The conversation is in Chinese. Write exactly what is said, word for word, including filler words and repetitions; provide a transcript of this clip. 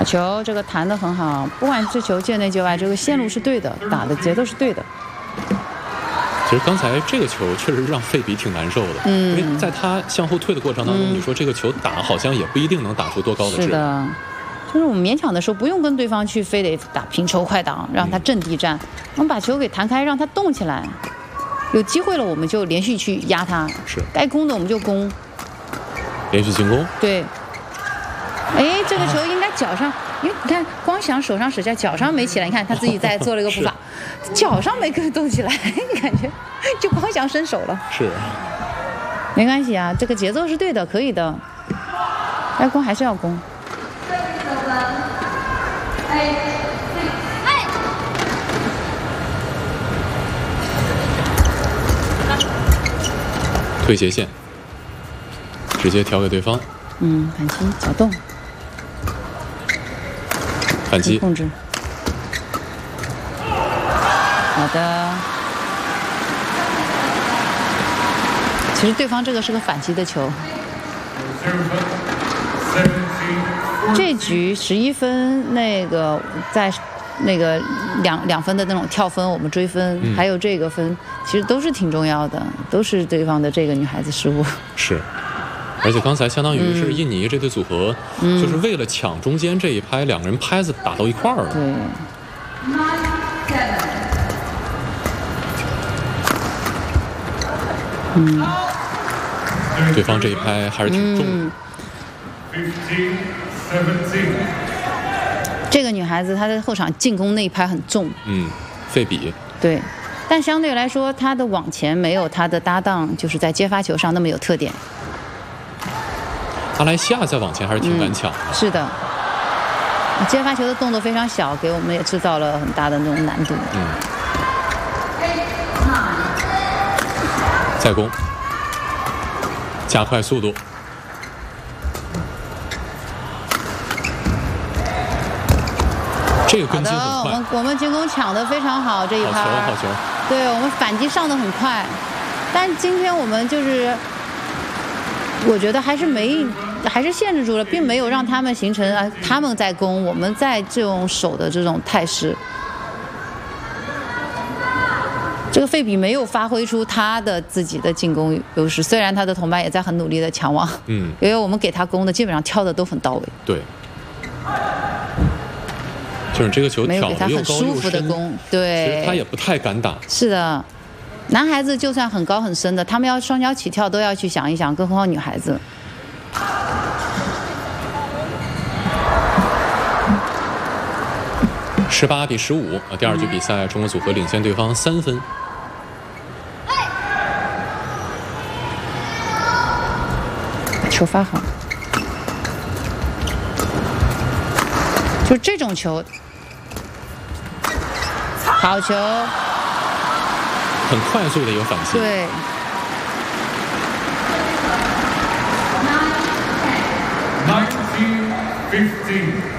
球，这个弹得很好，不管这球界内界外，这个线路是对的，打的节奏是对的。 其实刚才这个球确实让费比挺难受的，嗯，因为在他向后退的过程当中，嗯、你说这个球打好像也不一定能打出多高的质量。 是的，就是我们勉强的时候，不用跟对方去非得打平抽快挡，让他阵地战，我们把球给弹开，让他动起来。有机会了，我们就连续去压他， 是该攻的我们就攻， 连续进攻。 对。哎，这个球应该脚上，因为你看光想手上使劲，脚上没起来。你看他自己在做了一个步伐，脚上没跟动起来，感觉就光想伸手了。 是， 没关系啊，这个节奏是对的，可以的。该攻还是要攻。 退斜线，直接调给对方。 嗯，反击脚动。 反击控制，好的。其实对方这个是个反击的球。这局十一分，那个在那个两两分的那种跳分，我们追分，嗯、还有这个分，其实都是挺重要的，都是对方的这个女孩子失误。 是。而且刚才相当于是印尼这对组合，嗯、就是为了抢中间这一拍，两个人拍子打到一块儿了。 对。嗯。 对方这一拍还是挺重的。 嗯、这个女孩子她的后场进攻那一拍很重。 嗯，费比。 对。但相对来说，她的往前没有她的搭档，就是在接发球上那么有特点。 阿莱西亚在往前还是挺敢抢的、 嗯。是的，接发球的动作非常小，给我们也制造了很大的那种难度。 嗯。再攻，加快速度。这个跟进很快。 好的，我们我们进攻抢得非常好，这一拍。 好球，好球。 对，我们反击上得很快，但今天我们就是。我觉得还是没，还是限制住了，并没有让他们形成啊，他们在攻，我们在这种守的这种态势。这个费比没有发挥出他的自己的进攻优势，虽然他的同伴也在很努力的抢网，嗯，因为我们给他攻的基本上挑的都很到位。 对，就是这个球挑的又高又深， 对， 其实他也不太敢打。 是的。男孩子就算很高很深的，他们要双脚起跳都要去想一想，更何况女孩子。 十八比十五啊！第二局比赛，中国组合领先对方三分。 球发好，就这种球，好球。 很快速的一个反击。 对。 nineteen fifteen